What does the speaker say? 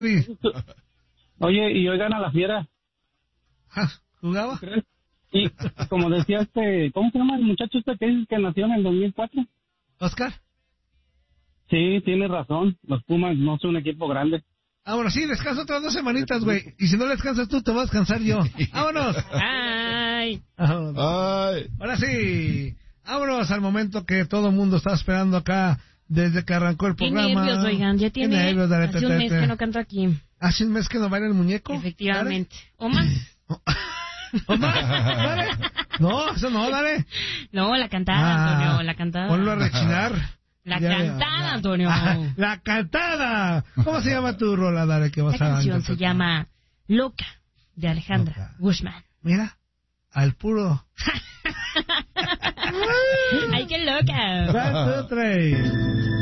Sí. Oye, y hoy gana la Fiera. ¿Jugaba? ¿Crees? Y como decía ¿cómo se llama el muchacho que dice que nació en el 2004? ¿Oscar? Sí, tiene razón. Los Pumas no son un equipo grande. Vámonos, sí, descansa otras 2 semanitas, güey. Y si no descansas tú, te vas a descansar yo. ¡Vámonos! ¡Ay! Vámonos. Ay. Ahora sí, vámonos al momento que todo el mundo está esperando acá desde que arrancó el Qué programa. nervios, oigan. Ya tiene hace un mes que no canto aquí. ¿Hace un mes que no baila el muñeco? Efectivamente. ¿O más? ¿O más? ¿Dale? No, eso no, dale. No, la cantada, Antonio, la cantada. Ponlo a rechinar. La cantada, Antonio. ¡La cantada! ¿Cómo se llama tu rola, dale, que vas La a canción se llama Loca, de Alejandra Loca. Guzmán. Mira, al puro. ¡Ay, qué loca! 1, 2, 3.